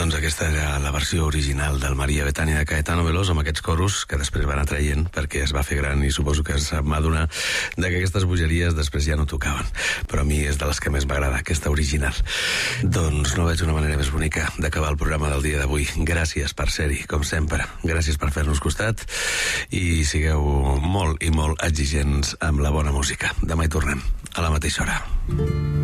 Doncs aquesta era la versió original del Maria Bethània de Caetano Veloso, amb aquests coros que després va anar traient perquè es va fer gran i suposo que es va adonar que aquestes bogeries després ja no tocaven. Però a mi és de les que més m'agrada, aquesta original. Doncs no veig una manera més bonica d'acabar el programa del dia d'avui. Gràcies per ser-hi, com sempre. Gràcies per fer-nos costat i sigueu molt i molt exigents amb la bona música. Demà hi tornem, a la mateixa hora.